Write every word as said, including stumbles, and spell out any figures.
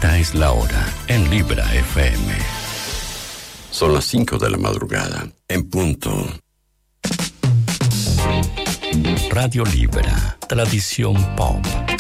Esta es la hora en Libra F M. Son las cinco de la madrugada, en punto. Radio Libra, tradición pop.